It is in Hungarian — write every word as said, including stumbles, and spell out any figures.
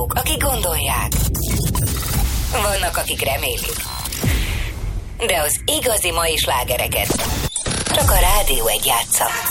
azok, akik gondolják. Vannak, akik remélik. De az igazi mai slágereket csak a Rádió egy játsza.